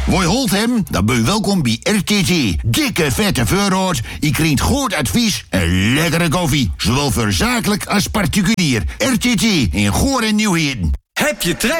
Woi holt hem, dan ben je welkom bij RTT. Dikke vette voorraad, je krijgt goed advies en lekkere koffie. Zowel voor zakelijk als particulier. RTT in Goor en Nieuwheden. Heb je trek